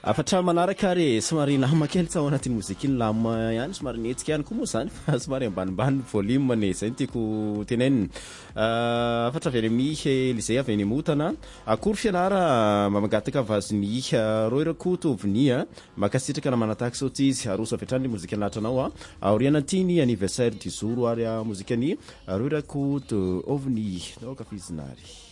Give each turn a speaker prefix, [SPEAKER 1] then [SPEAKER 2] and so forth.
[SPEAKER 1] afatra manaraka re somary namakely tsao anatin'ny mozika iny lama ihany somary netsika ihany koa moa zany fa somary ambanimbany volume ne zay tiako tenenina afatra avy any mihe lisey avy any motana akory fianara mamagataka vazony roerakoto ovnia makasitraka na manataka saoty izy aroso avy hatrany mozika natranao aoriana tiny anniversaire du jour ary mozika ny roerakoto ovnia naoka fizinary